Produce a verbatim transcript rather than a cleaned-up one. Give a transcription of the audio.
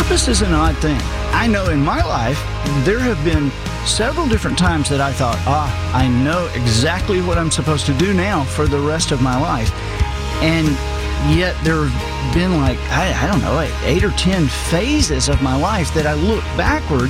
Purpose is an odd thing. I know in my life, there have been several different times that I thought, ah, I know exactly what I'm supposed to do now for the rest of my life. And yet there have been like, I, I don't know, eight or ten phases of my life that I look backward